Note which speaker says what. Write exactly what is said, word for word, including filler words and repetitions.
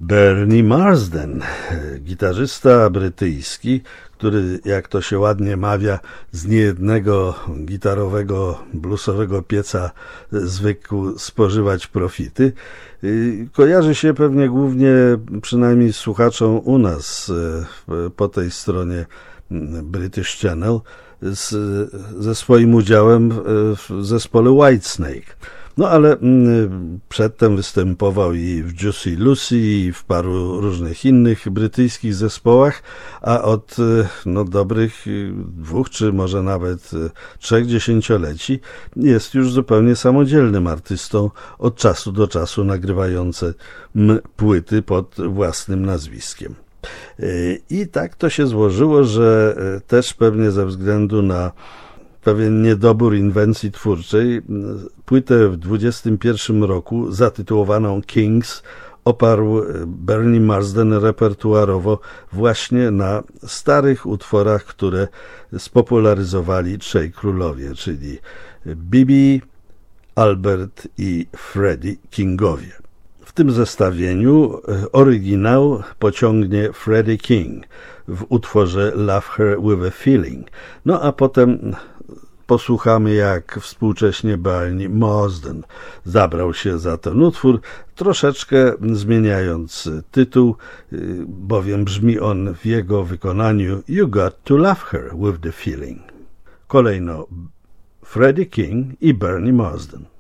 Speaker 1: Bernie Marsden, gitarzysta brytyjski, który, jak to się ładnie mawia, z niejednego gitarowego, bluesowego pieca zwykł spożywać profity, kojarzy się pewnie głównie, przynajmniej słuchaczom u nas po tej stronie British Channel, z, ze swoim udziałem w zespole Whitesnake. No ale przedtem występował i w Juicy Lucy, i w paru różnych innych brytyjskich zespołach, a od no, dobrych dwóch, czy może nawet trzech dziesięcioleci jest już zupełnie samodzielnym artystą, od czasu do czasu nagrywającym płyty pod własnym nazwiskiem. I tak to się złożyło, że też pewnie ze względu na pewien niedobór inwencji twórczej, płytę w dwudziestym pierwszym roku zatytułowaną Kings oparł Bernie Marsden repertuarowo właśnie na starych utworach, które spopularyzowali trzej królowie, czyli Bebe, Albert i Freddie Kingowie. W tym zestawieniu oryginał pociągnie Freddie King w utworze Love Her With a Feeling. No a potem posłuchamy, jak współcześnie Bernie Marsden zabrał się za ten utwór, troszeczkę zmieniając tytuł, bowiem brzmi on w jego wykonaniu You Got to Love Her With the Feeling. Kolejno Freddie King i Bernie Marsden.